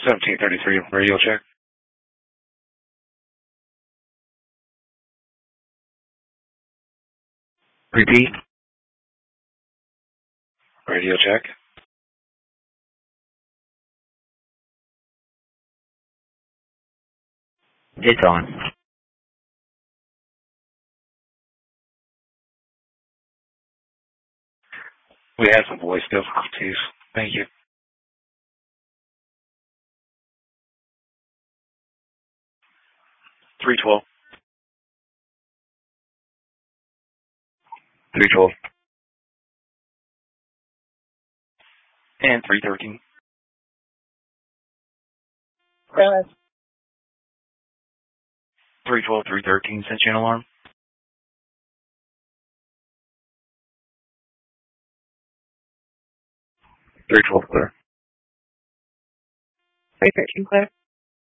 1733, radio check. Repeat. Radio check. It's on. We had some voice difficulties. Thank you. $312. $312. And $313. Yes. $312, $313, sent you an alarm. $312, clear. $313 clear.